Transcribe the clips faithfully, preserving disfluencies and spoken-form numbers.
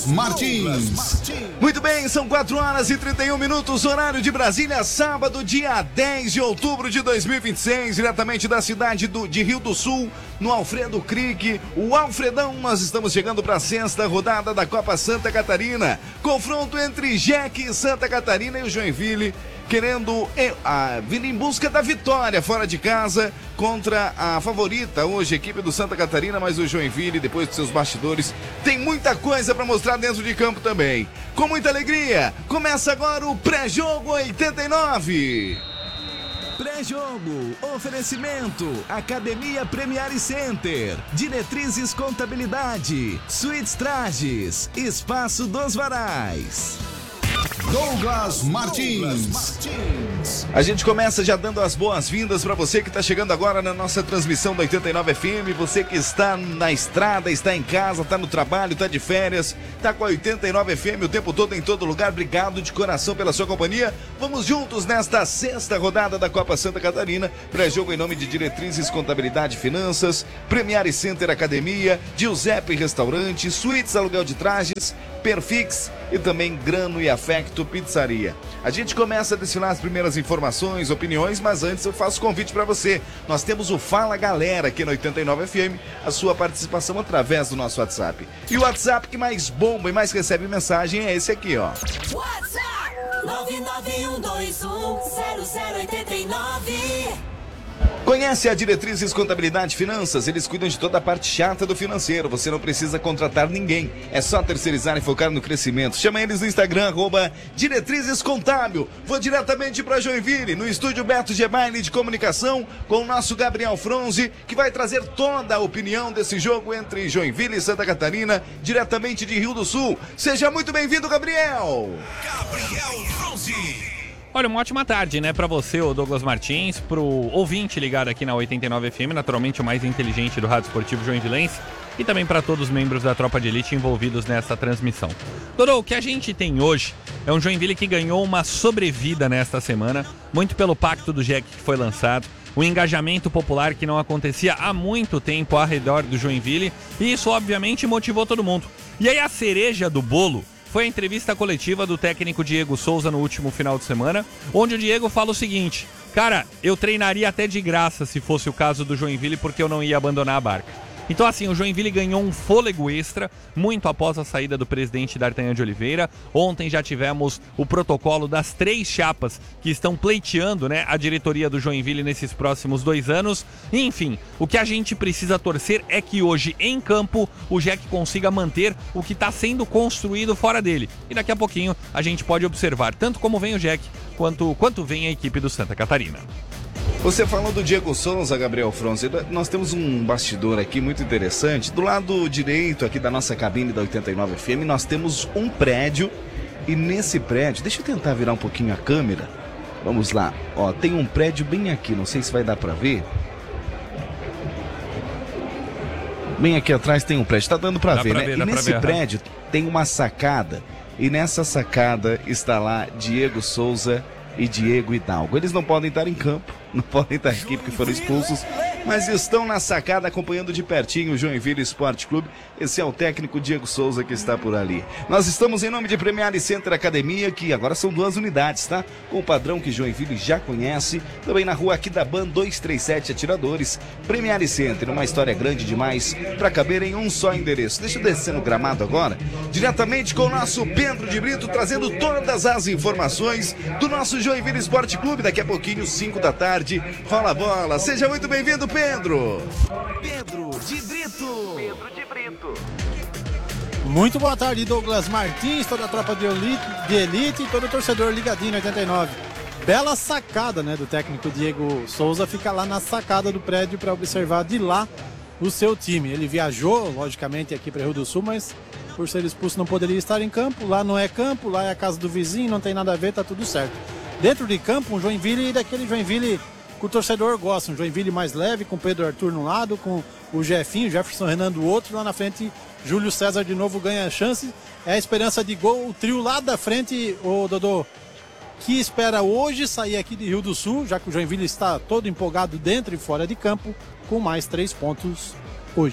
Martins. Muito bem, são quatro horas e trinta e um minutos, horário de Brasília, sábado, dia dez de outubro de dois mil e vinte e seis, diretamente da cidade do, de Rio do Sul, no Alfredo Crick, o Alfredão. Nós estamos chegando para a sexta rodada da Copa Santa Catarina. Confronto entre Jack e Santa Catarina e o Joinville, querendo a, vir em busca da vitória fora de casa contra a favorita hoje, a equipe do Santa Catarina, mas o Joinville, depois de seus bastidores, tem muita coisa para mostrar dentro de campo também. Com muita alegria, começa agora o pré-jogo oitenta e nove. Pré-jogo, oferecimento, Academia Premiare Center, Diretrizes Contabilidade, Suítes Trajes, Espaço dos Varais. Douglas Martins. A gente começa já dando as boas-vindas para você que está chegando agora na nossa transmissão da oitenta e nove F M, você que está na estrada, está em casa, está no trabalho, está de férias, está com a oitenta e nove F M o tempo todo, em todo lugar. Obrigado de coração pela sua companhia. Vamos juntos nesta sexta rodada da Copa Santa Catarina. Pré-jogo em nome de Diretrizes Contabilidade e Finanças, Premiare Center Academia, Giuseppe Restaurante, Suítes Aluguel de Trajes, Perfix e também Grano e Afecto Pizzaria. A gente começa a destinar as primeiras informações, opiniões, mas antes eu faço convite para você. Nós temos o Fala Galera aqui na oitenta e nove F M, a sua participação através do nosso WhatsApp. E o WhatsApp que mais bomba e mais recebe mensagem é esse aqui, ó. WhatsApp nove nove um dois um zero zero oito nove. Conhece a Diretrizes Contabilidade e Finanças? Eles cuidam de toda a parte chata do financeiro. Você não precisa contratar ninguém. É só terceirizar e focar no crescimento. Chama eles no Instagram, arroba Diretrizes Contábil. Vou diretamente para Joinville, no estúdio Beto Gebaile de Comunicação, com o nosso Gabriel Fronzi, que vai trazer toda a opinião desse jogo entre Joinville e Santa Catarina, diretamente de Rio do Sul. Seja muito bem-vindo, Gabriel! Gabriel Fronzi. Olha, uma ótima tarde, né, pra você, o Douglas Martins, pro ouvinte ligado aqui na oitenta e nove F M, naturalmente o mais inteligente do Rádio Esportivo Joinvilense, e também para todos os membros da tropa de elite envolvidos nessa transmissão. Dodô, o que a gente tem hoje é um Joinville que ganhou uma sobrevida nesta semana, muito pelo pacto do Jack que foi lançado, o engajamento popular que não acontecia há muito tempo ao redor do Joinville, e isso obviamente motivou todo mundo. E aí a cereja do bolo foi a entrevista coletiva do técnico Diego Souza no último final de semana, onde o Diego fala o seguinte: cara, eu treinaria até de graça se fosse o caso do Joinville, porque eu não ia abandonar a barca. Então assim, o Joinville ganhou um fôlego extra, muito após a saída do presidente D'Artagnan de Oliveira. Ontem já tivemos o protocolo das três chapas que estão pleiteando, né, a diretoria do Joinville nesses próximos dois anos. E, enfim, o que a gente precisa torcer é que hoje, em campo, o Jack consiga manter o que está sendo construído fora dele. E daqui a pouquinho a gente pode observar tanto como vem o Jack, quanto, quanto vem a equipe do Santa Catarina. Você falou do Diego Souza, Gabriel Fronzi, nós temos um bastidor aqui muito interessante. Do lado direito aqui da nossa cabine da oitenta e nove F M, nós temos um prédio, e nesse prédio, deixa eu tentar virar um pouquinho a câmera. Vamos lá, ó, tem um prédio bem aqui, não sei se vai dar pra ver. Bem aqui atrás tem um prédio, tá dando pra dá ver, pra né? Ver, e nesse ver, prédio tem uma sacada, e nessa sacada está lá Diego Souza e Diego Hidalgo. Eles não podem estar em campo, não podem estar aqui porque foram expulsos, mas estão na sacada acompanhando de pertinho o Joinville Esporte Clube. Esse é o técnico Diego Souza que está por ali. Nós estamos em nome de Premiare Center Academia, que agora são duas unidades, tá? Com o padrão que Joinville já conhece. Também na rua Aquidaban duzentos e trinta e sete Atiradores. Premiare Center, uma história grande demais para caber em um só endereço. Deixa eu descer no gramado agora, diretamente com o nosso Pedro de Brito, trazendo todas as informações do nosso Joinville Esporte Clube. Daqui a pouquinho, cinco da tarde, rola a bola. Seja muito bem-vindo, Pedro. Pedro de Brito. Pedro de Brito. Muito boa tarde, Douglas Martins, toda a tropa de elite, de elite e todo torcedor ligadinho no oitenta e nove. Bela sacada, né, do técnico Diego Souza, fica lá na sacada do prédio para observar de lá o seu time. Ele viajou, logicamente, aqui para o Rio do Sul, mas por ser expulso não poderia estar em campo. Lá não é campo, lá é a casa do vizinho, não tem nada a ver, tá tudo certo. Dentro de campo, um Joinville daquele Joinville que o torcedor gosta, um Joinville mais leve, com Pedro Arthur num lado, com o Jefinho, Jefferson Renan do outro, lá na frente Júlio César de novo ganha a chance, é a esperança de gol, o trio lá da frente, o Dodô, que espera hoje sair aqui de Rio do Sul, já que o Joinville está todo empolgado dentro e fora de campo, com mais três pontos hoje.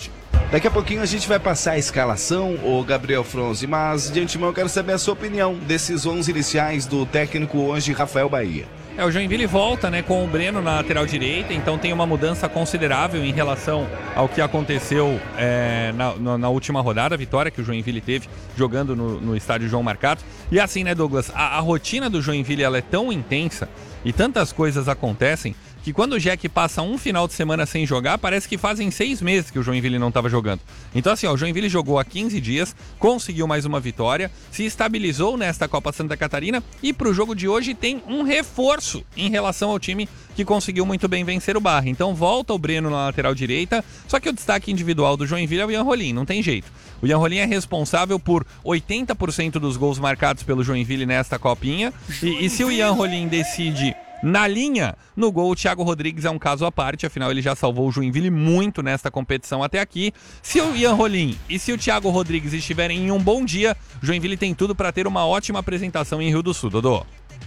Daqui a pouquinho a gente vai passar a escalação, o Gabriel Fronzi, mas de antemão eu quero saber a sua opinião desses onze iniciais do técnico hoje, Rafael Bahia. É, o Joinville volta, né, com o Breno na lateral direita, então tem uma mudança considerável em relação ao que aconteceu é, na, na, na última rodada, a vitória que o Joinville teve jogando no, no estádio João Marcato. E assim, né, Douglas, a, a rotina do Joinville ela é tão intensa e tantas coisas acontecem que quando o Jack passa um final de semana sem jogar, parece que fazem seis meses que o Joinville não estava jogando. Então assim, ó, o Joinville jogou há quinze dias, conseguiu mais uma vitória, se estabilizou nesta Copa Santa Catarina e pro jogo de hoje tem um reforço em relação ao time que conseguiu muito bem vencer o Barra. Então volta o Breno na lateral direita, só que o destaque individual do Joinville é o Ian Rolim, não tem jeito. O Ian Rolim é responsável por oitenta por cento dos gols marcados pelo Joinville nesta copinha, e, e se o Ian Rolim decide na linha, no gol, o Thiago Rodrigues é um caso à parte, afinal ele já salvou o Joinville muito nesta competição até aqui. Se o Ian Rolim e se o Thiago Rodrigues estiverem em um bom dia, o Joinville tem tudo para ter uma ótima apresentação em Rio do Sul, Dodô.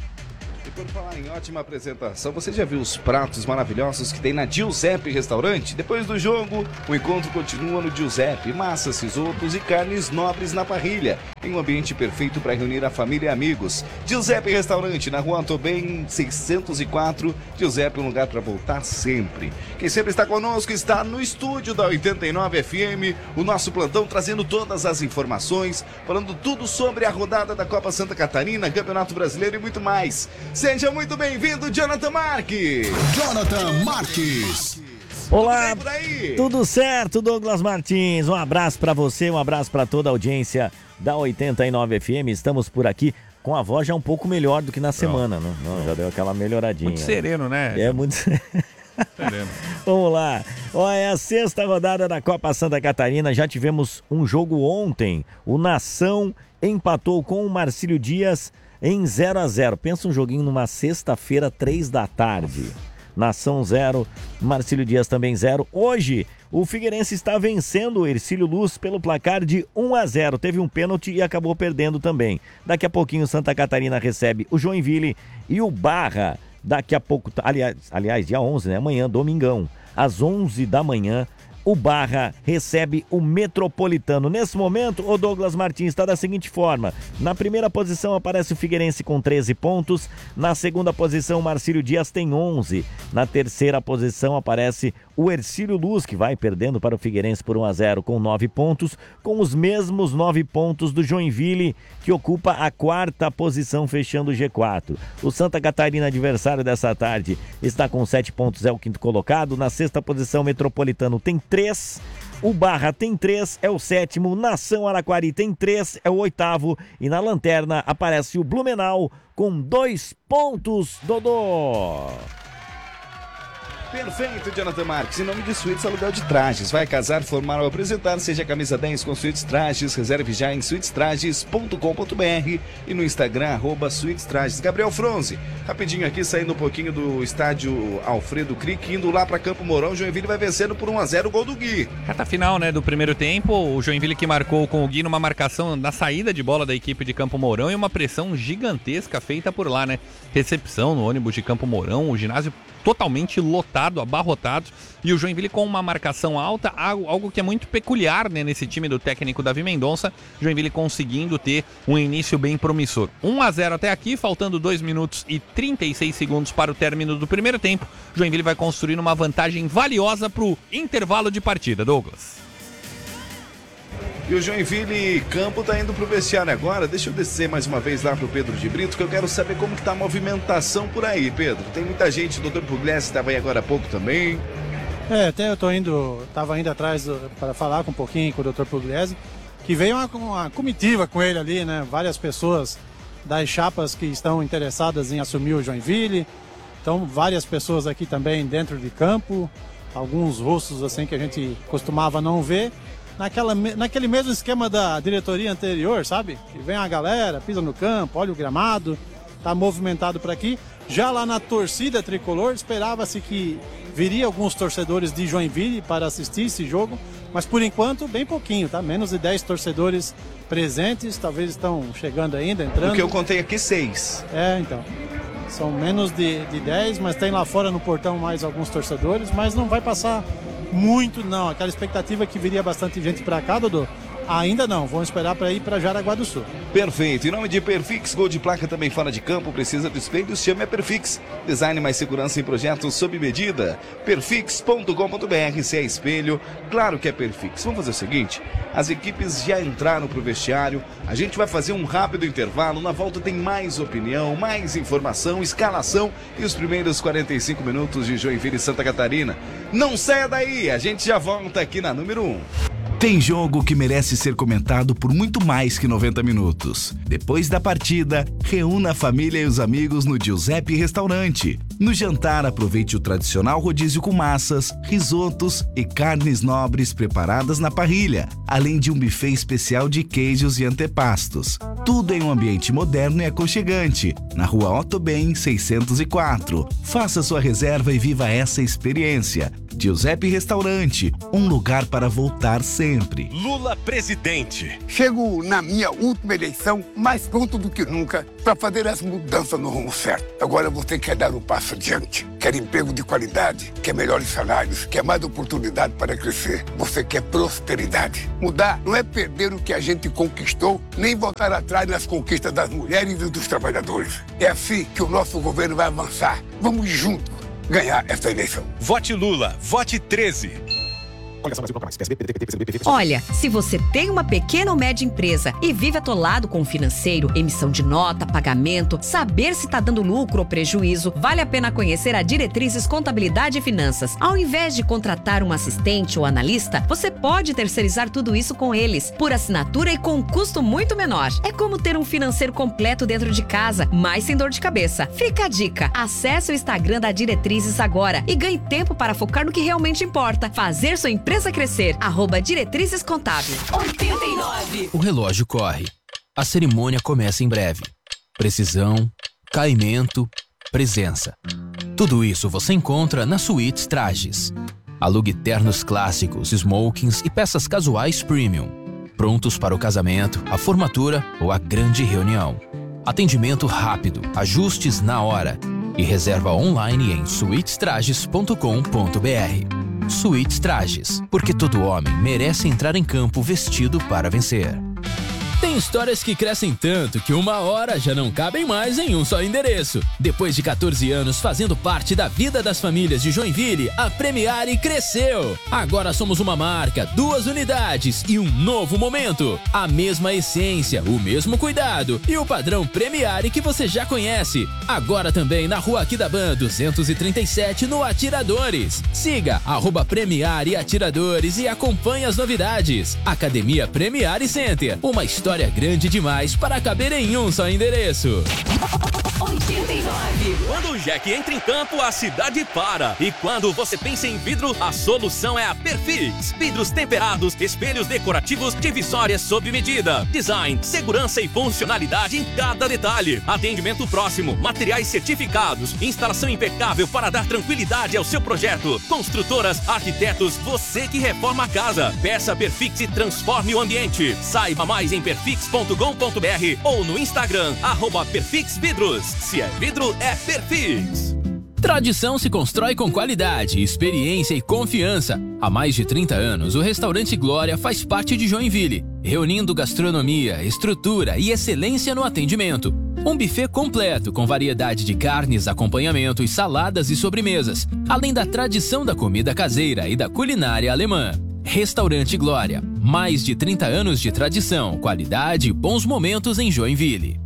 E por falar em ótima apresentação, você já viu os pratos maravilhosos que tem na Giuseppe Restaurante? Depois do jogo, o encontro continua no Giuseppe. Massas, risotos e carnes nobres na parrilha, em um ambiente perfeito para reunir a família e amigos. Giuseppe Restaurante, na rua Antobem seiscentos e quatro. Giuseppe, um lugar para voltar sempre. Quem sempre está conosco está no estúdio da oitenta e nove F M, o nosso plantão trazendo todas as informações, falando tudo sobre a rodada da Copa Santa Catarina, Campeonato Brasileiro e muito mais. Seja muito bem-vindo, Jonathan Marques. Jonathan Marques. Olá, Tudo bem por aí? tudo certo, Douglas Martins? Um abraço pra você, um abraço pra toda a audiência da oitenta e nove F M. Estamos por aqui com a voz já um pouco melhor do que na semana, né? Não, já deu aquela melhoradinha. Muito sereno, né? É muito sereno. Vamos lá. Ó, é a sexta rodada da Copa Santa Catarina. Já tivemos um jogo ontem. O Nação empatou com o Marcílio Dias em zero a zero. Pensa um joguinho numa sexta-feira, três da tarde. Nação zero, Marcílio Dias também zero. Hoje, o Figueirense está vencendo o Hercílio Luz pelo placar de um a zero. Teve um pênalti e acabou perdendo também. Daqui a pouquinho, Santa Catarina recebe o Joinville e o Barra. Daqui a pouco, aliás, aliás dia onze, né? Amanhã, domingão, às onze da manhã, o Barra recebe o Metropolitano. Nesse momento, o Douglas Martins está da seguinte forma. Na primeira posição aparece o Figueirense com treze pontos. Na segunda posição, o Marcílio Dias tem onze. Na terceira posição aparece o Hercílio Luz, que vai perdendo para o Figueirense por um a zero com nove pontos, com os mesmos nove pontos do Joinville, que ocupa a quarta posição, fechando o G quatro. O Santa Catarina, adversário dessa tarde, está com sete pontos, é o quinto colocado. Na sexta posição, o Metropolitano tem três. O Barra tem três, é o sétimo. Nação Araquari tem três, é o oitavo. E na lanterna aparece o Blumenau com dois pontos, Dodô. Perfeito, Jonathan Marques. Em nome de Suítes Aluguel de Trajes. Vai casar, formar ou apresentar, seja camisa dez com Suítes Trajes. Reserve já em suítes trajes ponto com ponto b r e no Instagram, arroba Suítes Trajes. Gabriel Fronzi, rapidinho aqui, saindo um pouquinho do estádio Alfredo Crick, indo lá para Campo Mourão. O Joinville vai vencendo por um a zero o gol do Gui. Reta final, né, do primeiro tempo, o Joinville que marcou com o Gui numa marcação na saída de bola da equipe de Campo Mourão e uma pressão gigantesca feita por lá, né? Recepção no ônibus de Campo Mourão, o ginásio totalmente lotado, abarrotado, e o Joinville com uma marcação alta, algo, algo que é muito peculiar, né, nesse time do técnico Davi Mendonça. Joinville conseguindo ter um início bem promissor. um a zero até aqui, faltando dois minutos e trinta e seis segundos para o término do primeiro tempo. Joinville vai construindo uma vantagem valiosa para o intervalo de partida, Douglas. E o Joinville Campo tá indo pro vestiário agora. Deixa eu descer mais uma vez lá pro Pedro de Brito, que eu quero saber como que tá a movimentação por aí, Pedro. Tem muita gente, o doutor Pugliese estava aí agora há pouco também. É, até eu tô indo, tava indo atrás para falar com um pouquinho com o doutor Pugliese, que veio uma, uma comitiva com ele ali, né? Várias pessoas das chapas que estão interessadas em assumir o Joinville. Então, várias pessoas aqui também dentro de campo, alguns rostos assim que a gente costumava não ver. Naquela, naquele mesmo esquema da diretoria anterior, sabe? Que vem a galera, pisa no campo, olha o gramado, tá movimentado por aqui. Já lá na torcida tricolor, esperava-se que viria alguns torcedores de Joinville para assistir esse jogo, mas por enquanto, bem pouquinho, tá? Menos de dez torcedores presentes, talvez estão chegando ainda, entrando. O que eu contei aqui, seis. É, então. São menos de, de dez, mas tem lá fora no portão mais alguns torcedores, mas não vai passar muito não. Aquela expectativa que viria bastante gente para cá, Dodô, ainda não. Vamos esperar para ir para Jaraguá do Sul. Perfeito. Em nome de Perfix, gol de placa também fora de campo, precisa de espelhos, chame a Perfix. Design mais segurança em projetos sob medida. perfix ponto com ponto br. Se é espelho, claro que é Perfix. Vamos fazer o seguinte, as equipes já entraram pro vestiário, a gente vai fazer um rápido intervalo, na volta tem mais opinião, mais informação, escalação e os primeiros quarenta e cinco minutos de Joinville e Santa Catarina. Não saia daí, a gente já volta aqui na número um. Tem jogo que merece ser comentado por muito mais que noventa minutos. Depois da partida, reúna a família e os amigos no Giuseppe Restaurante. No jantar, aproveite o tradicional rodízio com massas, risotos e carnes nobres preparadas na parrilha, além de um buffet especial de queijos e antepastos. Tudo em um ambiente moderno e aconchegante, na Rua Otto Ben, seiscentos e quatro. Faça sua reserva e viva essa experiência. Giuseppe Restaurante, um lugar para voltar sempre. Lula presidente. Chego na minha última eleição mais pronto do que nunca para fazer as mudanças no rumo certo. Agora você quer dar um passo adiante, quer emprego de qualidade, quer melhores salários, quer mais oportunidade para crescer. Você quer prosperidade. Mudar não é perder o que a gente conquistou, nem voltar atrás nas conquistas das mulheres e dos trabalhadores. É assim que o nosso governo vai avançar. Vamos juntos ganhar essa eleição. Vote Lula, vote treze. Olha, se você tem uma pequena ou média empresa e vive atolado com o financeiro, emissão de nota, pagamento, saber se está dando lucro ou prejuízo, vale a pena conhecer a Diretrizes Contabilidade e Finanças. Ao invés de contratar um assistente ou analista, você pode terceirizar tudo isso com eles, por assinatura e com um custo muito menor. É como ter um financeiro completo dentro de casa, mas sem dor de cabeça. Fica a dica, acesse o Instagram da Diretrizes agora e ganhe tempo para focar no que realmente importa, fazer sua empresa crescer. Arroba Diretrizes Contábil. oitenta e nove. O relógio corre. A cerimônia começa em breve. Precisão, caimento, presença. Tudo isso você encontra na Suítes Trajes. Alugue ternos clássicos, smokings e peças casuais premium. Prontos para o casamento, a formatura ou a grande reunião. Atendimento rápido, ajustes na hora. E reserva online em suítes trajes ponto com ponto br. Suítes Trajes, porque todo homem merece entrar em campo vestido para vencer. Tem histórias que crescem tanto que uma hora já não cabem mais em um só endereço. Depois de quatorze anos fazendo parte da vida das famílias de Joinville, a Premiare cresceu. Agora somos uma marca, duas unidades e um novo momento. A mesma essência, o mesmo cuidado e o padrão Premiare que você já conhece. Agora também na Rua Aquidaban duzentos e trinta e sete, no Atiradores. Siga arroba Premiare Atiradores e acompanhe as novidades. Academia Premiare Center, uma história grande demais para caber em um só endereço. oitenta e nove. Quando o Jack entra em campo, a cidade para. E quando você pensa em vidro, a solução é a Perfix. Vidros temperados, espelhos decorativos, divisórias sob medida. Design, segurança e funcionalidade em cada detalhe. Atendimento próximo, materiais certificados, instalação impecável para dar tranquilidade ao seu projeto. Construtoras, arquitetos, você que reforma a casa. Peça Perfix e transforme o ambiente. Saiba mais em perfix ponto com ponto br ou no Instagram, arroba Perfix Vidros. Se é vidro, é Perfix. Tradição se constrói com qualidade, experiência e confiança. Há mais de trinta anos, o Restaurante Glória faz parte de Joinville, reunindo gastronomia, estrutura e excelência no atendimento. Um buffet completo com variedade de carnes, acompanhamentos, saladas e sobremesas, além da tradição da comida caseira e da culinária alemã. Restaurante Glória, mais de trinta anos de tradição, qualidade e bons momentos em Joinville.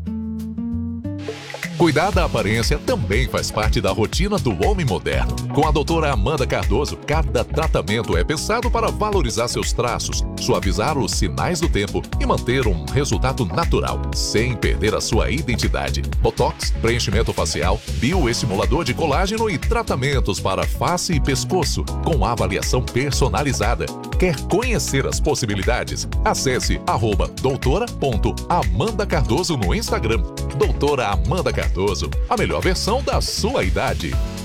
Cuidar da aparência também faz parte da rotina do homem moderno. Com a doutora Amanda Cardoso, cada tratamento é pensado para valorizar seus traços, suavizar os sinais do tempo e manter um resultado natural, sem perder a sua identidade. Botox, preenchimento facial, bioestimulador de colágeno e tratamentos para face e pescoço, com avaliação personalizada. Quer conhecer as possibilidades? Acesse arroba doutora ponto Amanda Cardoso no Instagram. Doutora Amanda Cardoso, a melhor versão da sua idade.